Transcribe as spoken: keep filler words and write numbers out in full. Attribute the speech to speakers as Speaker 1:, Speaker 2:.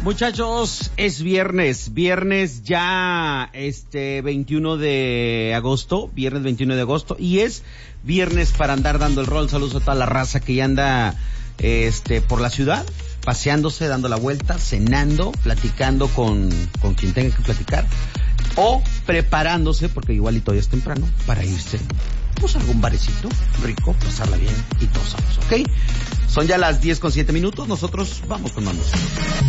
Speaker 1: Muchachos, es viernes, viernes ya este veintiuno de agosto, viernes veintiuno de agosto, y es viernes para andar dando el rol. Saludos a toda la raza que ya anda este por la ciudad, paseándose, dando la vuelta, cenando, platicando con, con quien tenga que platicar, o preparándose, porque igualito ya es temprano, para irse pues a algún barecito rico, pasarla bien y todos sabemos, ¿ok? Son ya las diez con siete minutos, nosotros vamos con más música.